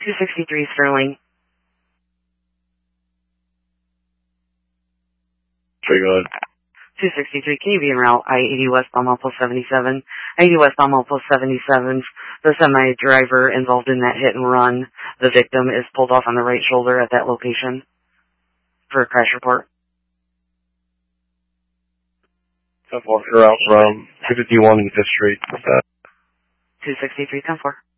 263 Sterling. Very good. 263, can you be en route I-80 westbound Outpost 77? I-80 westbound Outpost 77, the semi-driver involved in that hit and run. The victim is pulled off on the right shoulder at that location for a crash report. 10-4, you're out from 251 and 5th Street. What's that? 263, 10-4.